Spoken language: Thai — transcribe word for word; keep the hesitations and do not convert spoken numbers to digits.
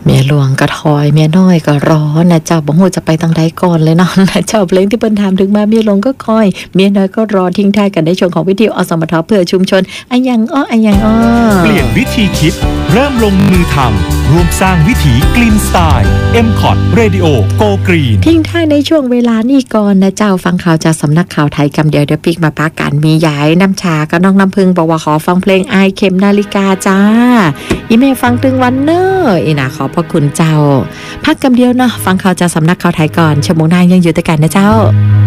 เมียหลวงก็ถอยเมียน้อยก็รอนะเจ้าบ่ฮู้จะไปทางใดก่อนเลยเนาะนะเจ้าเพลงที่เพิ่นถามถึงมาเมียหลวงก็คอยเมียน้อยก็รอทิ้งท้ายกันในช่วงของวิทยุอสมทเพื่อชุมชนอะหยังอ้ออะหยังอ้อเปลี่ยนวิธีคิดเริ่มลงมือทำร่วมสร้างวิถีกรีนสไตล์ เอ็ม คอท Radio Go Green ทิ้งท้ายในช่วงเวลานี้ก่อนนะเจ้าฟังข่าวจากสำนักข่าวไทยกำเดียวเดี๋ยวปิกมาปากันมียายน้ำชาก็น้องน้ำพึ่งบอกว่าขอฟังเพลงอายเข็มนาฬิกาจ้าอีเมฟังตึงวันเนอร์อีน่ะขอพระคุณเจ้าพักกำเดียวเนาะฟังข่าวจากสำนักข่าวไทยก่อนชั่วโมงหน้ายังอยู่ด้วยกันนะเจ้า